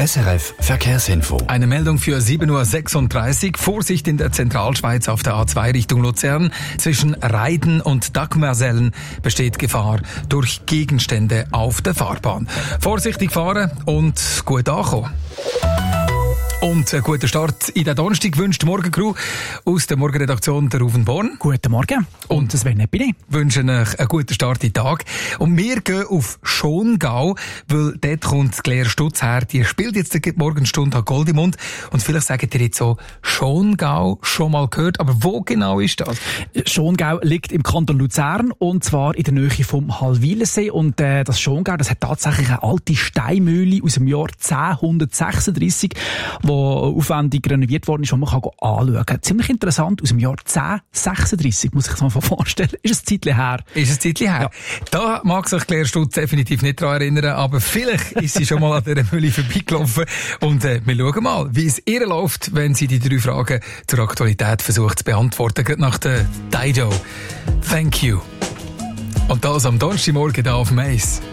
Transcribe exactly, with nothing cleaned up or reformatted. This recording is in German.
S R F Verkehrsinfo. Eine Meldung für sieben Uhr sechsunddreißig. Vorsicht in der Zentralschweiz auf der A zwei Richtung Luzern. Zwischen Reiden und Dagmersellen besteht Gefahr durch Gegenstände auf der Fahrbahn. Vorsichtig fahren und gut ankommen. Und einen guten Start in den Donnerstag wünscht die Morgencrew aus der Morgenredaktion der Ruven Born. Guten Morgen. Und das wäre nicht bei wünschen euch einen guten Start in den Tag. Und wir gehen auf Schongau, weil dort kommt Claire Stutz her. Die spielt jetzt die Morgenstunde an Goldimund. Und vielleicht sagt ihr jetzt so, Schongau schon mal gehört. Aber wo genau ist das? Schongau liegt im Kanton Luzern und zwar in der Nähe vom Hallwilensee. Und äh, das Schongau, das hat tatsächlich eine alte Steinmühle aus dem Jahr zehnhundertsechsunddreissig, die aufwendig renoviert worden ist, die man kann anschauen kann. Ziemlich interessant, aus dem Jahr zehnhundertsechsunddreissig, muss ich es mir vorstellen. Ist ein Zeitchen her. Ist ein Zeitchen her. Ja. Da mag sich Claire Stutz definitiv nicht daran erinnern, aber vielleicht ist sie schon mal an dieser Mühle vorbeigelaufen. Und äh, wir schauen mal, wie es ihr läuft, wenn sie die drei Fragen zur Aktualität versucht zu beantworten. Gerade nach der Dido. Thank you. Und das am Donnerstagmorgen hier auf dem Ace.